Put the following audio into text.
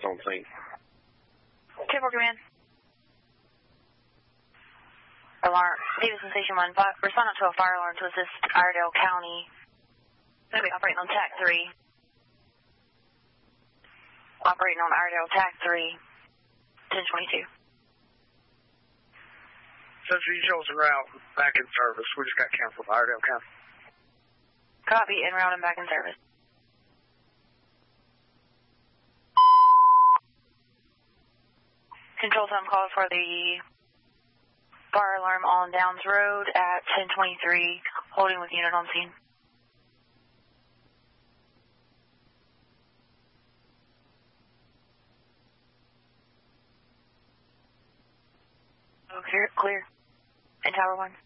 on scene. 10-4 command. Alarm, Davidson Station 1, respond to a fire alarm to assist Iredell County. Going to be operating on TAC 3. Operating on Iredell TAC 3, 1022. Central, you chose en route, back in service. We just got canceled, Iredell County. Copy, en route and back in service. Control time call for the fire alarm on Downs Road at 1023, holding with unit on scene. Okay, clear. And Tower 1.